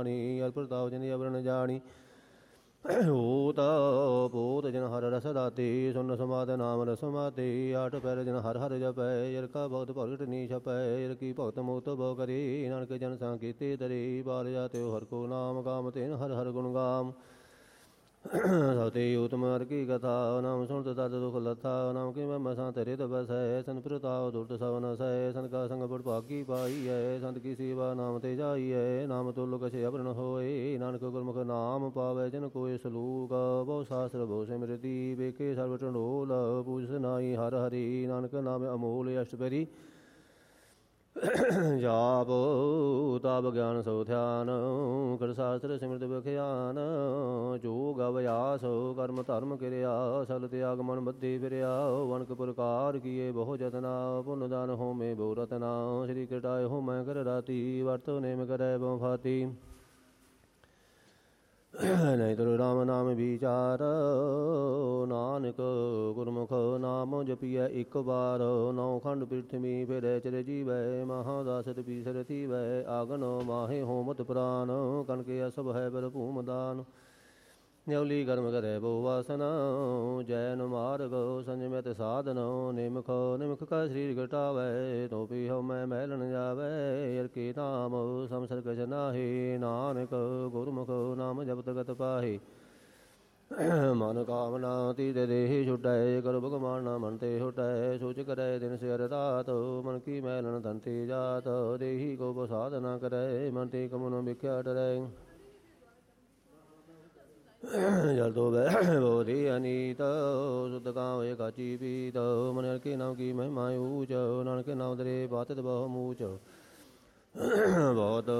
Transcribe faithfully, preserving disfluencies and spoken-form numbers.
ਜਾਣੀ। ਅਰ ਪ੍ਰਤਾਪ ਜਿਨ ਅਵਰ ਨ ਜਾਣੀ। ਹੋਤ ਪੋਤ ਜਨ ਹਰ ਰਸ ਦਾਤੇ। ਸੁਨ ਸਮਾਦ ਨਾਮ ਰਸ ਮਾਤੇ। ਆਠ ਪੈਰ ਜਨ ਹਰ ਹਰ ਜਪੈ। ਯਰ ਕਾ ਭਗਤ ਭਗਤ ਨੀ ਛਪੈ। ਯਰ ਕੀ ਭਗਤ ਮੋਤ ਬਹੁ ਕਰੇ। ਨਾਨਕ ਜਨ ਸਾਂ ਕੀਤੇ ਦਰੇ। ਬਾਲ ਜਾਤੇ ਹਰ ਕੋ ਨਾਮ ਗਾਮ ਤੈਨ ਹਰ ਹਰ ਗੁਣ ਗਾਮ। ਸਤੇ ਉਤਮ ਹਰ ਕੀ ਕਥਾ। ਨਾਮ ਸੁਣਤ ਤਦ ਦੁਖ ਲਥਾ। ਨਾਮ ਕੀ ਮਹਿਮਾ ਸਾਂ ਤੇਰੇ ਤਬਸੈ। ਸੰਤ ਪ੍ਰਤਾਪ ਦੁਰਤ ਸਵਨ ਸੈ। ਸੰਤ ਕਾ ਸੰਗ ਬੜ ਭਾਗੀ ਪਾਈਐ। ਸੰਤ ਕੀ ਸੇਵਾ ਨਾਮ ਤੇ ਜਾਈਐ। ਨਾਮ ਤੁਲ ਕਛੇ ਅਵਰ ਨ ਹੋਏ। ਨਾਨਕ ਗੁਰਮੁਖ ਨਾਮ ਪਾਵੈ ਜਿਨ ਕੋਇ ਸਲੂਕ। ਬਹੁ ਸ਼ਾਸਤਰ ਬਹੁ ਸਿਮਰਤੀ। ਵੇਖੇ ਸਰਬ ਢੰਡੋਲ। ਪੂਜ ਨਾਈ ਹਰ ਹਰੀ। ਨਾਨਕ ਨਾਮ ਅਮੋਲ ਅਸ਼ਟਪੈਰੀ। ਜਾਪ ਤਾਪ ਗਿਆਨ ਸੋ ਧਿਆਨ। ਕਰ ਸ਼ਾਸਤਰ ਸਿਮਰਤ ਬਖਿਆਨ। ਜੋਗ ਅਭਿਆਸ ਕਰਮ ਧਰਮ ਕਿਰਿਆ। ਸਲ ਤਿਆਗ ਮਨ ਬੱਧੀ ਫਿਰਿਆ। ਵਣਕ ਪ੍ਰਕਾਰ ਕੀਏ ਬਹੁ ਜਤਨਾ। ਪੁੰਨ ਦਾਨ ਹੋਮੇ ਬਹੁ ਰਤਨਾ। ਸ੍ਰੀ ਕਟਾਏ ਹੋਮੈ ਕਰ ਰਾਤੀ। ਵਰਤੋ ਨੇਮ ਕਰੈ ਬਹੁ ਫਾਤੀ। ਨਹੀਂ ਤੁਰ ਰਾਮ ਨਾਮ ਵਿਚਾਰ। ਨਾਨਕ ਗੁਰਮੁਖ ਨਾਮ ਜਪੀਐ ਇੱਕ ਵਾਰ। ਨੌ ਖੰਡ ਪ੍ਰਿਥਵੀ ਫਿਰੈ ਚਿਰ ਜੀਵੈ। ਮਹਾਦਾਸਤ ਪੀਸਰ ਥੀਵੈ। ਆਗਨ ਮਾਹੇ ਹੋਮਤ ਪ੍ਰਾਨ। ਕਨਕੇ ਅਸਭ ਹੈ ਬਰ ਭੂਮ ਦਾਨ। ਨਿਉਲੀ ਕਰਮ ਕਰੈ ਬਹੁ ਵਾਸਨ। ਜੈਨ ਮਾਰਗ ਸੰਜਮਿਤ ਸਾਧਨ। ਨਿਮਖ ਨਿਮਖ ਕਾ ਸਰੀਰ ਘਟਾਵੈ। ਤੋ ਪੀ ਹਉ ਮੈਂ ਮੈਲ ਨ ਜਾਵੈ। ਯਰ ਕੇ ਨਾਮ ਸੰਸਰ ਕਛ ਨਾਹੀ। ਨਾਨਕ ਗੁਰਮੁਖ ਨਾਮ ਜਪਤ ਗਤ ਪਾਹੀ। ਮਨ ਕਾਮਨਾ ਤੀਤ ਦੇਹੀ ਛੁਟੈ। ਕਰ ਭਗਵਾਨ ਨਾ ਮਨ ਤੇ ਹੁਟੈ। ਸੋਚ ਕਰੈ ਦਿਨ ਸਿਰ ਰਾਤ। ਮਨ ਕੀ ਮੈਲ ਨ ਤਨ ਤੇ ਜਾਤ। ਦੇਹੀ ਕੋ ਪ੍ਰਸਾਦ ਨ ਕਰੈ। ਮਨ ਤੇ ਕਮੁ ਵਿਖਿਆ ਡਰੈ। ਜਲ ਤੋ ਬਹਿ ਬੋਧੀ ਅਨੀਤ। ਸੁਧ ਕਾਵੇ ਕਾਚੀ ਪੀਤ। ਮਨ ਹਰਿ ਕੇ ਨਾਮ ਕੀ ਮਹਿਮਾ ਊਚ। ਨਾਨਕ ਨਾਮ ਦਰੇ ਬਾਤਿਤ ਬਹੁ ਮੂਚ। ਬਹੁਤ